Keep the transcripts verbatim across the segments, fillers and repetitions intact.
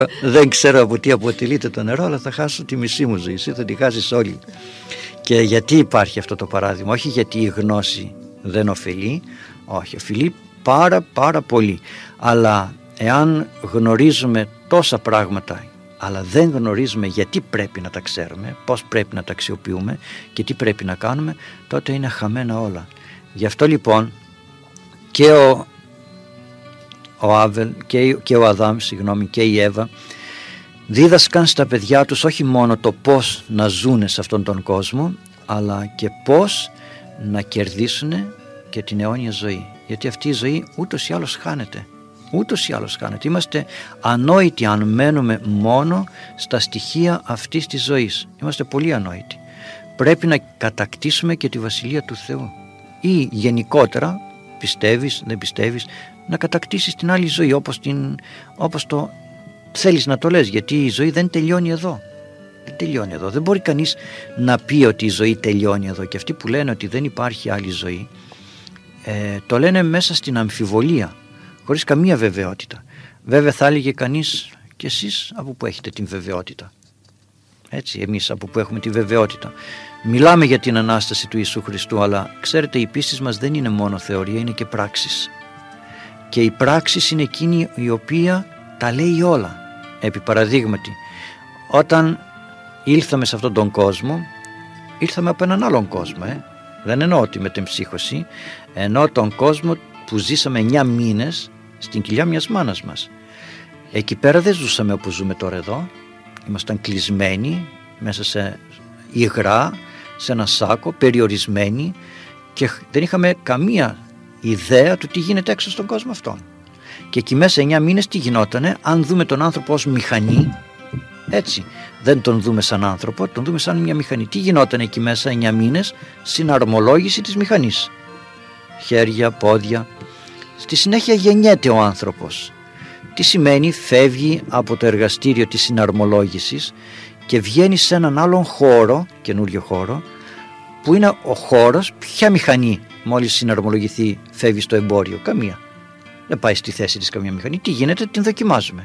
Δεν ξέρω από τι αποτελείται το νερό, αλλά θα χάσω τη μισή μου ζωή. Εσύ θα τη χάσεις όλη. Και γιατί υπάρχει αυτό το παράδειγμα? Όχι γιατί η γνώση δεν ωφελεί, όχι, ωφελεί πάρα πάρα πολύ. Αλλά εάν γνωρίζουμε τόσα πράγματα, αλλά δεν γνωρίζουμε γιατί πρέπει να τα ξέρουμε, πώς πρέπει να τα αξιοποιούμε και τι πρέπει να κάνουμε, τότε είναι χαμένα όλα. Γι' αυτό λοιπόν και ο, ο Άβελ και, και ο Αδάμ, συγγνώμη, και η Εύα δίδασκαν στα παιδιά τους όχι μόνο το πώς να ζουνε σε αυτόν τον κόσμο, αλλά και πώς να κερδίσουν και την αιώνια ζωή. Γιατί αυτή η ζωή ούτως ή άλλως χάνεται. Ούτως ή άλλως χάνεται. Είμαστε ανόητοι αν μένουμε μόνο στα στοιχεία αυτής της ζωής. Είμαστε πολύ ανόητοι. Πρέπει να κατακτήσουμε και τη Βασιλεία του Θεού. Ή γενικότερα, πιστεύεις, δεν πιστεύεις, να κατακτήσεις την άλλη ζωή όπως, την, όπως το θέλεις να το λες. Γιατί η ζωή δεν τελειώνει εδώ. Δεν τελειώνει εδώ. Δεν μπορεί κανείς να πει ότι η ζωή τελειώνει εδώ. Και αυτοί που λένε ότι δεν υπάρχει άλλη ζωή, ε, το λένε μέσα στην αμφιβολία, χωρίς καμία βεβαιότητα. Βέβαια θα έλεγε κανείς, και εσείς από που έχετε την βεβαιότητα? Έτσι, εμείς από που έχουμε τη βεβαιότητα? Μιλάμε για την Ανάσταση του Ιησού Χριστού, αλλά ξέρετε, η πίστη μας δεν είναι μόνο θεωρία, είναι και πράξεις. Και η πράξεις είναι εκείνη η οποία τα λέει όλα. Επί παραδείγματι, όταν ήλθαμε σε αυτόν τον κόσμο, ήρθαμε από έναν άλλον κόσμο. Ε. Δεν εννοώ ότι με την ψύχωση, εννοώ τον κόσμο που ζήσαμε εννιά μήνες στην κοιλιά μιας μάνας μας. Εκεί πέρα δεν ζούσαμε όπως ζούμε τώρα εδώ. Ήμασταν κλεισμένοι μέσα σε υγρά, σε ένα σάκο, περιορισμένοι, και δεν είχαμε καμία ιδέα του τι γίνεται έξω στον κόσμο αυτόν. Και εκεί μέσα εννιά μήνες τι γινότανε? Αν δούμε τον άνθρωπο ως μηχανή, έτσι, δεν τον δούμε σαν άνθρωπο, τον δούμε σαν μια μηχανή. Τι γινότανε εκεί μέσα εννιά μήνες? Συναρμολόγηση της μηχανής. Χέρια, πόδια. Στη συνέχεια γεννιέται ο άνθρωπος. Τι σημαίνει? Φεύγει από το εργαστήριο της συναρμολόγησης και βγαίνει σε έναν άλλον χώρο, καινούριο χώρο, που είναι ο χώρος. Ποια μηχανή μόλις συναρμολογηθεί φεύγει στο εμπόριο? Καμία. Δεν πάει στη θέση της καμία μηχανή. Τι γίνεται? Την δοκιμάζουμε,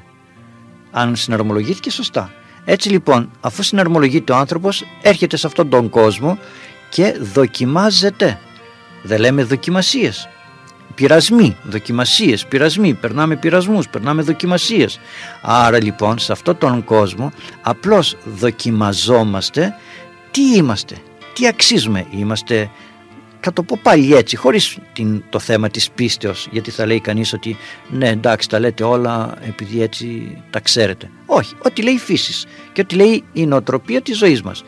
αν συναρμολογήθηκε σωστά. Έτσι λοιπόν, αφού συναρμολογείται ο άνθρωπος, έρχεται σε αυτόν τον κόσμο και δοκιμάζεται. Δεν λέμε δοκιμασίες. Πειρασμοί, δοκιμασίες, πειρασμοί, περνάμε πειρασμούς, περνάμε δοκιμασίες. Άρα λοιπόν σε αυτόν τον κόσμο απλώς δοκιμαζόμαστε τι είμαστε, τι αξίζουμε. Είμαστε, θα το πω πάλι έτσι, χωρίς την, το θέμα της πίστεως, γιατί θα λέει κανείς ότι ναι, εντάξει, τα λέτε όλα επειδή έτσι τα ξέρετε. Όχι, ό,τι λέει η φύση και ό,τι λέει η νοοτροπία της ζωής μας.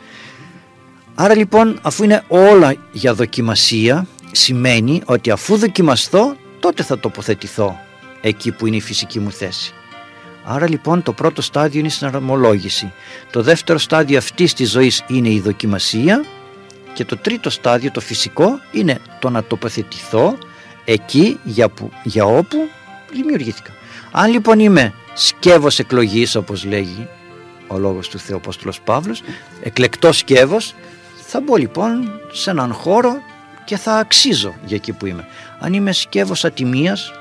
Άρα λοιπόν, αφού είναι όλα για δοκιμασία, σημαίνει ότι αφού δοκιμαστώ, τότε θα τοποθετηθώ εκεί που είναι η φυσική μου θέση. Άρα λοιπόν το πρώτο στάδιο είναι η συναρμολόγηση. Το δεύτερο στάδιο αυτής της ζωής είναι η δοκιμασία. Και το τρίτο στάδιο, το φυσικό, είναι το να τοποθετηθώ εκεί για, που, για όπου δημιουργήθηκα. Αν λοιπόν είμαι σκεύος εκλογής, όπως λέγει ο λόγος του Θεού Απόστολος Παύλος, εκλεκτός σκεύος, θα μπω λοιπόν σε έναν χώρο και θα αξίζω για εκεί που είμαι. Αν είμαι σκεύος ατιμίας,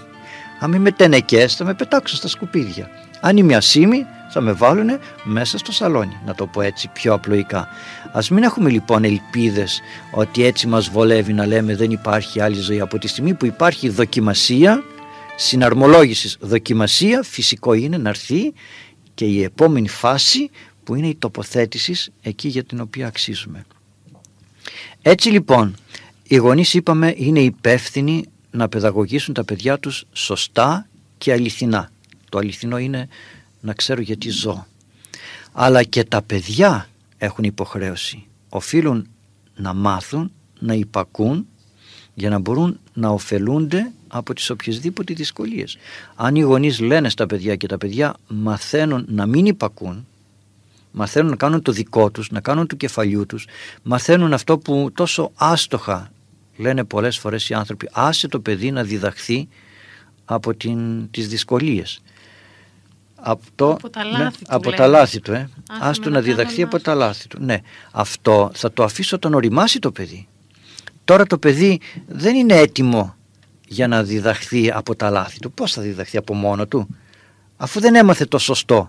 αν είμαι τενεκές, θα με πετάξω στα σκουπίδια. Αν είμαι ασήμι, θα με βάλουν μέσα στο σαλόνι, να το πω έτσι πιο απλοϊκά. Ας μην έχουμε λοιπόν ελπίδες ότι έτσι μας βολεύει να λέμε δεν υπάρχει άλλη ζωή. Από τη στιγμή που υπάρχει δοκιμασία, συναρμολόγησης δοκιμασία, φυσικό είναι να έρθει και η επόμενη φάση που είναι η τοποθέτηση εκεί για την οποία αξίζουμε. Έτσι λοιπόν, οι γονείς, είπαμε, είναι υπεύθυνοι να παιδαγωγήσουν τα παιδιά τους σωστά και αληθινά. Το αληθινό είναι να ξέρω γιατί ζω. Αλλά και τα παιδιά έχουν υποχρέωση. Οφείλουν να μάθουν, να υπακούν για να μπορούν να ωφελούνται από τις οποιασδήποτε δυσκολίες. Αν οι γονείς λένε στα παιδιά και τα παιδιά μαθαίνουν να μην υπακούν, μαθαίνουν να κάνουν το δικό τους, να κάνουν του κεφαλιού τους, μαθαίνουν αυτό που τόσο άστοχα λένε πολλές φορές οι άνθρωποι, άσε το παιδί να διδαχθεί από την, τις δυσκολίες. Από, το, από τα λάθη, ναι, του, από τα λάθη του, ε. Ας του να, να διδαχθεί από τα λάθη του. Ναι, αυτό θα το αφήσω όταν οριμάσει το παιδί. Τώρα το παιδί δεν είναι έτοιμο για να διδαχθεί από τα λάθη του. Πώς θα διδαχθεί από μόνο του, αφού δεν έμαθε το σωστό?